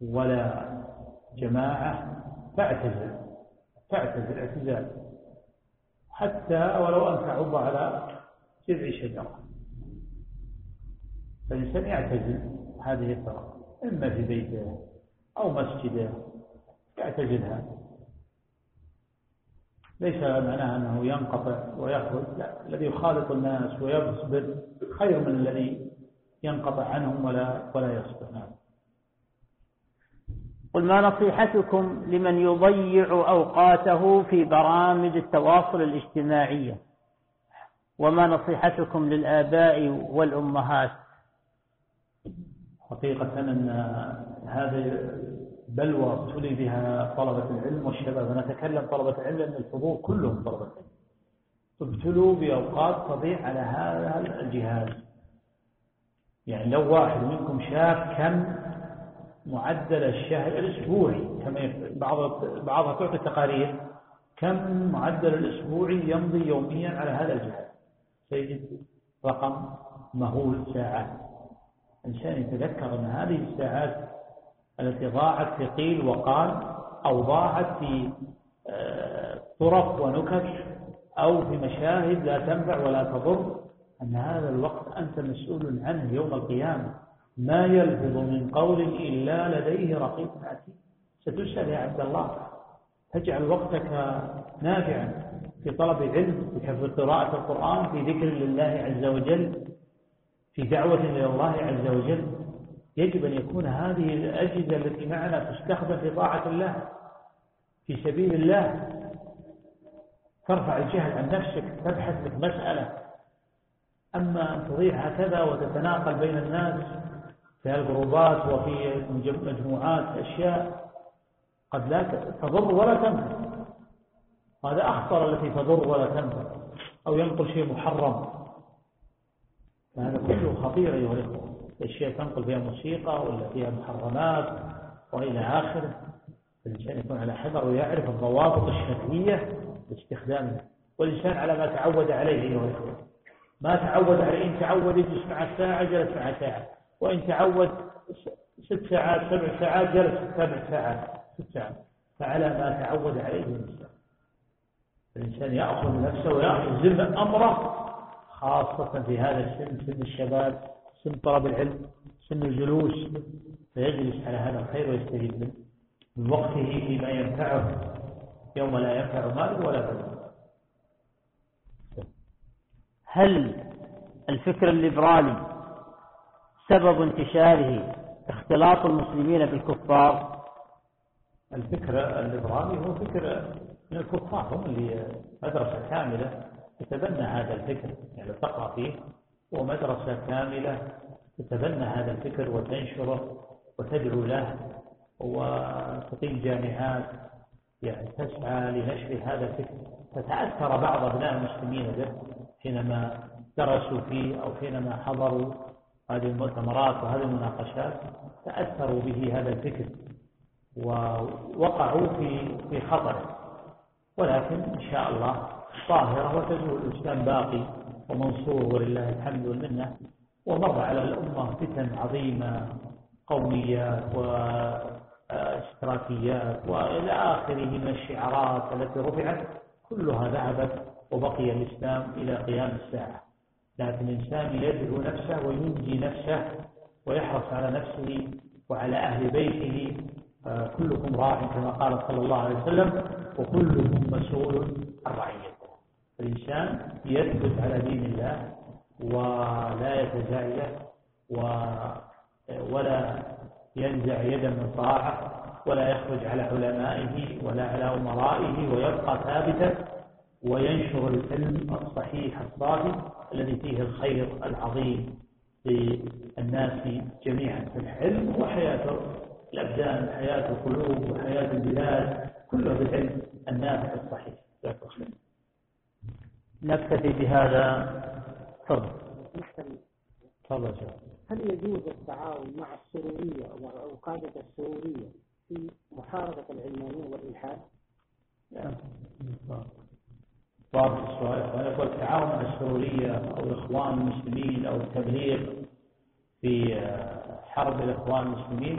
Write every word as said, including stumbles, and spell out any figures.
ولا جماعة فاعتزل فاعتزل اعتزال، حتى ولو أن تعض على جذع شجرة. فالإنسان يعتزل هذه الفرق، إما في بيته أو مسجده يعتزلها. ليس معناه أنه ينقطع ويخرج، لا، الذي يخالط الناس ويصبر خير من الذي ينقطع عنهم ولا ولا يصبر. نعم. قل ما نصيحتكم لمن يضيع أوقاته في برامج التواصل الاجتماعية، وما نصيحتكم للآباء والأمهات؟ حقيقة أن هذه بلوى ابتلي بها طلبة العلم والشباب. أنا أتكلم طلبة العلم لأن الحضور كلهم طلبة العلم، ابتلوا بأوقات تضيع على هذا الجهاز. يعني لو واحد منكم شاف كم معدل الشهر الأسبوعي، كما بعض بعضها تعطي تقارير كم معدل الأسبوعي يمضي يوميا على هذا الجهاز، سيجد رقم مهول ساعات. الإنسان يتذكر أن هذه الساعات التي ضاعت في قيل وقال، أو ضاعت في طرق ونكت، أو في مشاهد لا تنفع ولا تضر، أن هذا الوقت أنت مسؤول عنه يوم القيامة. ما يلفظ من قول إلا لديه رقيب عتيد. ستسأل يا عبد الله. تجعل وقتك نافعا في طلب العلم، في قراءة القرآن، في ذكر لله عز وجل، في دعوة إلى الله عز وجل. يجب أن يكون هذه الأجهزة التي معنا تستخدم في طاعة الله، في سبيل الله. ترفع الجهل عن نفسك، تبحث في مسألة. أما أن تضيع هكذا وتتناقل بين الناس في الجروبات وفي مجموعات أشياء قد لا تضر ولا تنفع، هذا أخطر التي تضر ولا تنفع، أو ينقل شيء محرم. فهذا كله خطير أيها الأخوة. الأشياء تنقل فيها موسيقى ولا فيها محرمات وإلى آخره. الإنسان يكون على حذر ويعرف الضوابط الشرعية لاستخدامها. والإنسان على ما تعود عليه أيها الأخوة. ما تعود عليه، إن تعود يجلس مع ساعة جلس مع ساعة، وإن تعود ست ساعات سبع ساعات جلس سبع ساعات ست ساعات. فعلى ما تعود عليه الإنسان. الإنسان يأخذ نفسه ويأخذ ذمة أمره، خاصة في هذا السن، سن الشباب، سن طلب العلم، سن الجلوس، فيجلس على هذا الخير ويستفيد منه من وقته فيما ينفعه يوم لا ينفع مال ولا بنون. هل الفكر الليبرالي سبب انتشاره اختلاط المسلمين بالكفار؟ الفكر الليبرالي هو فكر من الكفار، هم اللي مدرسة كاملة تتبنى هذا الفكر. يعني لو تقرأ فيه هو مدرسة كاملة تتبنى هذا الفكر وتنشره وتدعو له، وتقيم جامعات يعني تسعى لنشر هذا الفكر. فتأثر بعض أبناء المسلمين به حينما درسوا فيه أو حينما حضروا هذه المؤتمرات وهذه المناقشات، تأثروا به هذا الفكر ووقعوا في في خطر. ولكن إن شاء الله ظاهرة وتزول. الإسلام باقي ومنصور ولله الحمد والمنة. ومر على الأمة فتن عظيمة، قوميات واشتراكيات وإلى آخره من الشعارات التي رفعت، كلها ذهبت وبقي الإسلام إلى قيام الساعة. لكن الإنسان يدعو نفسه وينجي نفسه ويحرص على نفسه وعلى أهل بيته. كلكم راع كما قال صلى الله عليه وسلم، وكلكم مسؤول عن رعيته. الإنسان يثبت على دين الله ولا يتزايد ولا ينزع يدا من طاعة، ولا يخرج على علمائه ولا على أمرائه، ويبقى ثابتا وينشر العلم الصحيح الصافي الذي فيه الخير العظيم للناس جميعا في العلم وحياة الأبدان، حياة القلوب وحياة البلاد، كله بالعلم النافع الصحيح. نكتفي بهذا. تفضل. تفضل. هل يجوز التعاون مع السرورية أو قادة السرورية في محاربة العلمانية والإلحاد؟ واضح السؤال. يقول التعاون مع السرورية أو الإخوان المسلمين أو التبليغ في حرب الإخوان المسلمين